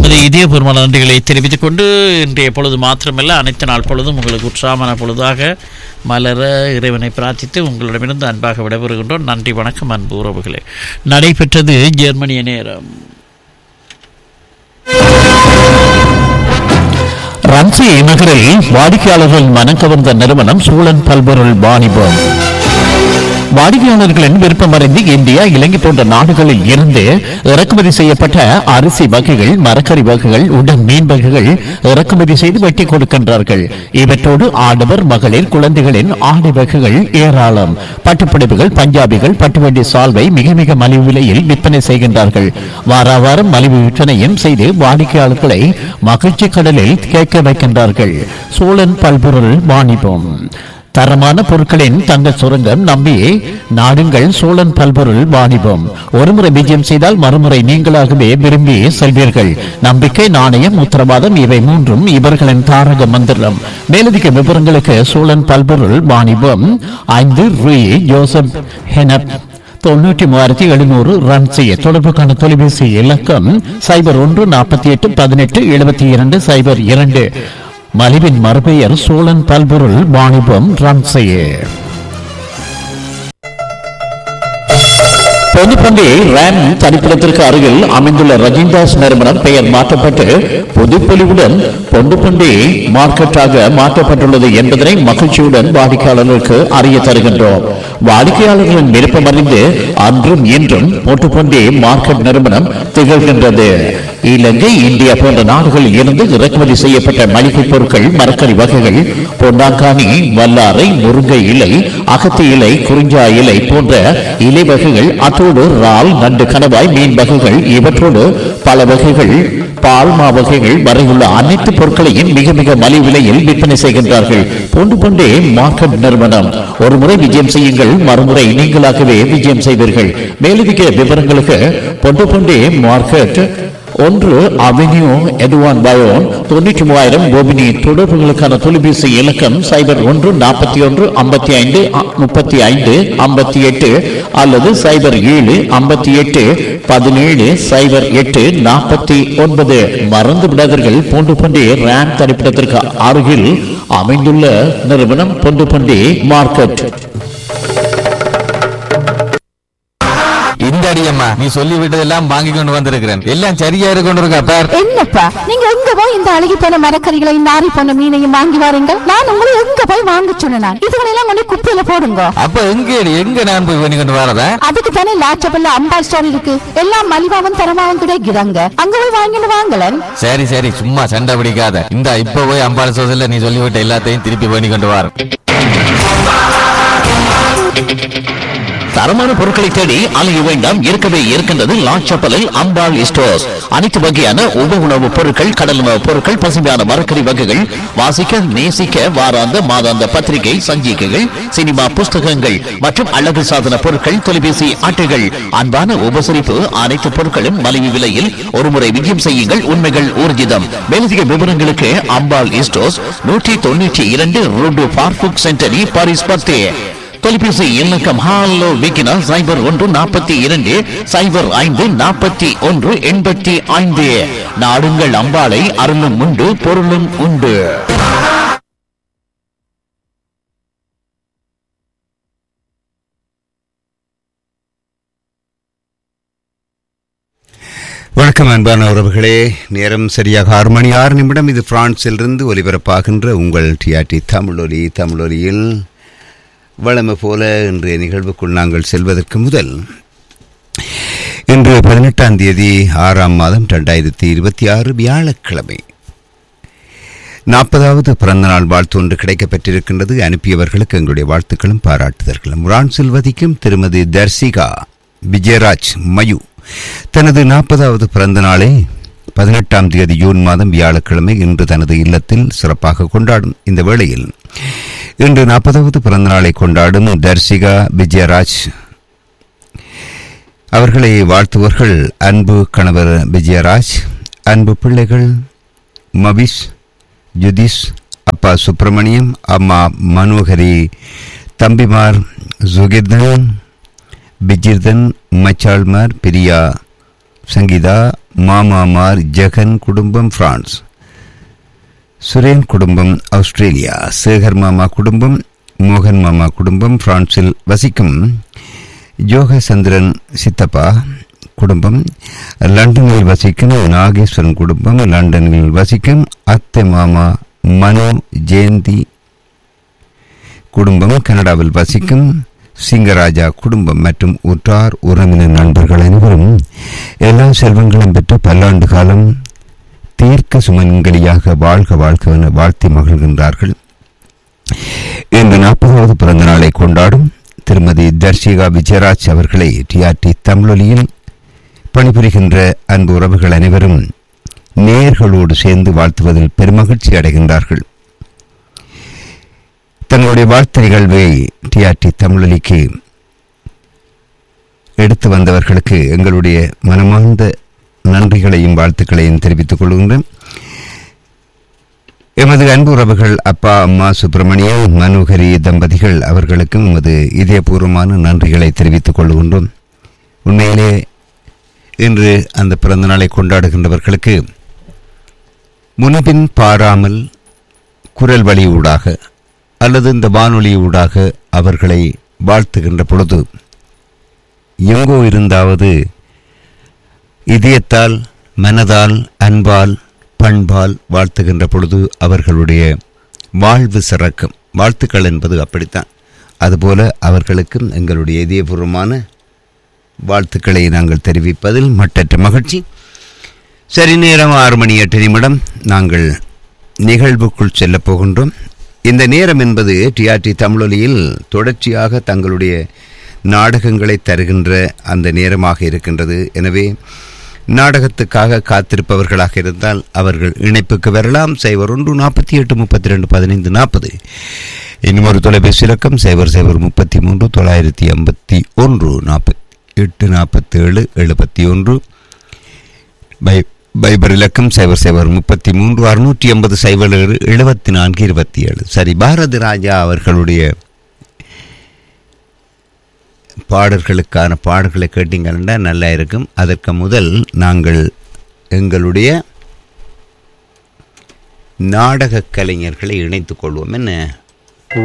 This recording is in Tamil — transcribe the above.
நமது இதயபூர்வமான நன்றிகளை தெரிவித்துக் கொண்டு இன்றைய பொழுது மாத்திரமல்ல அனைத்து நாள் பொழுதும் உங்களுக்கு உற்சாகமான பொழுதாக மலர இறைவனை பிரார்த்தித்து உங்களிடமிருந்து அன்பாக விடைபெறுகின்றோம். நன்றி, வணக்கம் அன்பு உறவுகளே. நடைபெற்றது ஜெர்மனிய நேரம். ரன்சி நகரில் வாடிக்கையாளர்கள் மனம் கவர்ந்த நிறுவனம் சூழன் பல்பொருள் வாணிபம். வாடிக்கையாளர்களின் விருப்பமறிந்து இந்தியா, இலங்கை போன்ற நாடுகளில் இருந்து இறக்குமதி செய்யப்பட்ட அரிசி வகைகள், மரக்கறி வகைகள், உடன் மீன் வகைகள் இறக்குமதி செய்து வெட்டி கொடுக்கின்றார்கள். இவற்றோடு ஆடவர், மகளிர், குழந்தைகளின் ஆடை வகைகள் ஏராளம். பட்டுப்புடவைகள், பஞ்சாபிகள், பட்டுவண்டி சால்வை மிக மிக மலிவு விலையில் விற்பனை செய்கின்றார்கள். வார வாரம் மலிவு விற்பனையும் செய்து வாடிக்கையாளர்களை மகிழ்ச்சி கடலில் கேட்க வைக்கின்றார்கள். சோழன் பல்பொருள் வாணிபம். தரமான பொருட்களின் தங்க சுரங்கம் நம்பி நாடுங்கள் சோழன் பல்பொருள் வாணிபம். ஒருமுறை விஜயம் செய்தால் மறுமுறை நீங்களாகவே விரும்பி செல்வீர்கள். நம்பிக்கை, நாணயம், உத்தரவாதம் இவை மூன்றும் இவர்களின் தாரக மந்திரம். மேலதிக விவரங்களுக்கு சோழன் பல்பொருள் வாணிபம் 5 ரூ. ஜோசப் ஹெனப் 93,700 ரன் செய்ய தொடர்புக்கான தொலைபேசி இலக்கம் 0148187202. மலிவின் மறுபெயர் சோழன் பல்பொருள் வாணிபம் ரன்சையே. பொதுப்பண்டி ரேம் தனிப்பிடத்திற்கு அருகில் அமைந்துள்ள ரஜிந்தாஸ் நிறுவனம் பெயர் மாற்றப்பட்டு புதுப்பொலிவுடன் பொண்டுப்பண்டி மார்க்கெட்டாக மாற்றப்பட்டுள்ளது என்பதனை மகிழ்ச்சியுடன் வாடிக்கையாளர்களுக்கு அறிய தருகின்றோம். வாடிக்கையாளர்களின் விருப்பம் அறிந்து அன்றும் இன்றும் பொட்டுப்பண்டி மார்க்கெட் நிறுவனம் திகழ்கின்றது. இலங்கை, இந்தியா போன்ற நாடுகளில் இருந்து இறக்குமதி செய்யப்பட்ட மளிகை பொருட்கள், மரக்கறி வகைகள், பொன்னாங்கானி, வல்லாரை, முருங்கை இலை, அகத்தி இலை, குறிஞ்சா இலை போன்ற இலை வகைகள், அத்தோடு இறால், நண்டு, கணவாய், மீன் வகைகள் இவற்றோடு பல வகைகள், பால்மா வகைகள் வரையுள்ள அனைத்து பொருட்களையும் மிக மிக மலிவு விலையில் விற்பனை செய்கின்றார்கள். பொண்டு பொண்டே மார்க்கெட் நிறுவனம். ஒரு முறை விஜயம் செய்யுங்கள், மறுமுறை நீங்களாகவே விஜயம் செய்வீர்கள். மேலதிக விவரங்களுக்கு பொண்டு பொண்டே மார்க்கெட் 1 அவென்யூ எட்வான் பயோன் 93,000 கோபினி. தொடர்புகளுக்கான தொலைபேசி இலக்கம் 0148553558 அல்லது 0758170849. மறந்து விடாதீர்கள், பொண்டு பண்டி ரேம் தரிப்பிடத்திற்கு அருகில் அமைந்துள்ள நிறுவனம் பொண்டு பண்டி மார்க்கெட். இந்த அடியம்மா நீ சொல்லி விட்டதெல்லாம் வாங்கி கொண்டு வந்திருக்கிறேன். எல்லாம் சரியா இருக்கா பார். என்னப்பா நீங்க எங்க போய் இந்த அழுகி போன மரக்கறிகளை, நாரி போன மீனையும் வாங்கி வாருங்கள். நான் உங்களை எங்க போய் வாங்க சொன்னேன்? இதுகளெல்லாம் கொண்டு குப்பையில போடுங்க. அப்ப எங்க நான் போய் பண்ணி கொண்டு வரதா? அதுக்கு தானே லாச்சபல்ல அம்பாள் ஸ்டோர் இருக்கு. எல்லாம் மலிவாவும் தரமாவும் கிடைக்குதாங்க. அங்க போய் வாங்கிட்டு வாங்கலன். சரி சரி, சும்மா சண்டை பிடிக்காத. இந்த இப்ப போய் அம்பாள் ஸ்டோர்ல நீ சொல்லிவிட்ட எல்லாத்தையும் திருப்பி பண்ணி கொண்டு வர. தரமான பொருட்களை தேடி அலைய வேண்டாம், இருக்கவே இருக்கின்றது லாச்சப்பலில் அம்பாள் ஸ்டோர்ஸ். அனைத்து வகையான உப உணவுப் பொருட்கள், கடல் உணவுப் பொருட்கள், பசுமையான மரக்கறி வகைகள், வாசிக்க நேசிக்க வாராந்த மாதாந்த பத்திரிகை, சஞ்சிகைகள், சினிமா புஸ்தகங்கள் மற்றும் அழகு சாதன பொருட்கள், தொலைபேசி அட்டைகள், அன்பான உபசரிப்பு, அனைத்து பொருட்களும் மலிவு விலையில். ஒருமுறை விஜயம் செய்யுங்கள், உண்மைகள் ஊர்ஜிதம். மேலதிக விவரங்களுக்கு அம்பாள் ஸ்டோர்ஸ் 192 ரோடு பார்புக் சென்டரி, பாரிஸ் 10. தொலைபேசி இலக்கம் ஹாலோ விக்கினா 0142054185. நாடுங்கள் அம்பாளை, அருளும் உண்டு, பொருளும் உண்டு. வணக்கம் அன்பான உறவுகளே. நேரம் சரியாக 6 மணி 6 நிமிடம். இது பிரான்சிலிருந்து ஒலிபரப்பாகின்ற உங்கள் டிஆர்டி தமிழொலி. தமிழொலியில் வழமை போல இன்றைய நிகழ்வுக்குள் நாங்கள் செல்வதற்கு முதல் இன்று 18ஆம் தேதி 6ஆம் மாதம் 2026 வியாழக்கிழமை 40வது பிறந்தநாள் வாழ்த்து ஒன்று கிடைக்கப்பெற்றிருக்கின்றது. அனுப்பியவர்களுக்கு எங்களுடைய வாழ்த்துக்களும் பாராட்டுதல்களும். பிரான்சில் வதிக்கும் திருமதி தர்சிகா விஜயராஜ் மயு தனது 40வது பிறந்த நாளை 18ஆம் தேதி ஜூன் மாதம் வியாழக்கிழமை இன்று தனது இல்லத்தில் சிறப்பாக கொண்டாடும் இந்த வேளையில் இன்று 40வது பிறந்த நாளை கொண்டாடும் தர்சிகா விஜயராஜ் அவர்களை வாழ்த்துவர்கள் அன்பு கணவர் விஜயராஜ், அன்பு பிள்ளைகள் மவிஷ், ஜுதிஷ், அப்பா சுப்பிரமணியம், அம்மா மனோகரி, தம்பிமார் சுகிர்தன், பிஜிர்தன், மச்சாள்மார் பிரியா, சங்கீதா, மாமாமார் ஜெகன் குடும்பம் பிரான்ஸ், சுரேன் குடும்பம் ஆஸ்திரேலியா, சேகர் மாமா குடும்பம், மோகன் மாமா குடும்பம் பிரான்சில் வசிக்கும் ஜோகசந்திரன் சித்தப்பா குடும்பம், லண்டனில் வசிக்கும் நாகேஸ்வரன் குடும்பம், லண்டனில் வசிக்கும் அத்தை மாமா மனோ ஜெயந்தி குடும்பம், கனடாவில் வசிக்கும் சிங்கராஜா குடும்பம் மற்றும் உற்றார் உறவினர் நண்பர்கள் அனைவரும் எல்லா செல்வங்களும் பெற்று பல்லாண்டு காலம் தீர்க்க சுமங்கலியாக வாழ்க வாழ்க என வாழ்த்தி மகிழ்கின்றார்கள். இன்று 40வது பிறந்த நாளை கொண்டாடும் திருமதி தர்சிகா விஜயராஜ் அவர்களை டிஆர்டி தமிழொலியில் பணிபுரிகின்ற அன்பு உறவுகள் அனைவரும் நேயர்களோடு சேர்ந்து வாழ்த்துவதில் பெருமகிழ்ச்சி அடைகின்றார்கள். தங்களுடைய வாழ்த்து நிகழ்வை டிஆர்டி தமிழொலிக்கு எடுத்து வந்தவர்களுக்கு எங்களுடைய மனமார்ந்த நன்றிகளையும் வாழ்த்துக்களையும் தெரிவித்துக் கொள்கின்றேன். எமது அன்பு உறவுகள் அப்பா அம்மா சுப்பிரமணிய மனோகரி தம்பதிகள் அவர்களுக்கும் எமது இதயபூர்வமான நன்றிகளை தெரிவித்துக் கொள்கின்றோம். உண்மையிலே இன்று அந்த பிறந்த நாளை கொண்டாடுகின்றவர்களுக்கு முன்பின் பாராமல் குரல் வழியூடாக அல்லது இந்த வானொலியூடாக அவர்களை வாழ்த்துகின்ற பொழுது எங்கோ இருந்தாவது இதயத்தால், மனதால், அன்பால், பண்பால் வாழ்த்துகின்ற பொழுது அவர்களுடைய வாழ்வு சிறக்கும். வாழ்த்துக்கள் என்பது அப்படித்தான். அதுபோல அவர்களுக்கும் எங்களுடைய இதயபூர்வமான வாழ்த்துக்களை நாங்கள் தெரிவிப்பதில் மட்டற்ற மகிழ்ச்சி. சரி, நேரம் 6:08 நாங்கள் நிகழ்வுக்குள் செல்லப் போகின்றோம். இந்த நேரம் என்பது டிஆர்டி தமிழொலியில் தொடர்ச்சியாக தங்களுடைய நாடகங்களை தருகின்ற அந்த நேரமாக இருக்கின்றது. எனவே நாடகத்துக்காக காத்திருப்பவர்களாக இருந்தால் அவர்கள் இணைப்புக்கு வரலாம். 01 48 32 15 40. இன்னும் ஒரு தொலைபேசி இலக்கம் 0033 951 48 47 71. பைபர் இலக்கம் 0033 680 74 27. சரி, பாரதி ராஜா அவர்களுடைய பாடல்களுக்கான பாடல்களை கேட்டீங்கன்னா நல்லா இருக்கும். அதற்கு முதல் நாங்கள் எங்களுடைய நாடக கலைஞர்களை இணைத்துக் கொள்வோம். என்ன